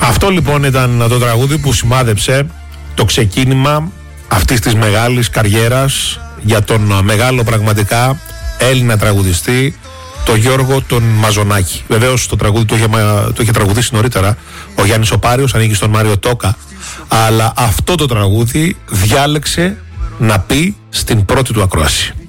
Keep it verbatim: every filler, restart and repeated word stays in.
Αυτό λοιπόν ήταν το τραγούδι που σημάδεψε το ξεκίνημα αυτής της μεγάλης καριέρας για τον μεγάλο πραγματικά Έλληνα τραγουδιστή, τον Γιώργο τον Μαζονάκη. Βεβαίως το τραγούδι το είχε, το είχε τραγουδήσει νωρίτερα ο Γιάννης ο Πάριος, ανήκει στον Μάριο Τόκα, αλλά αυτό το τραγούδι διάλεξε να πει στην πρώτη του ακρόαση.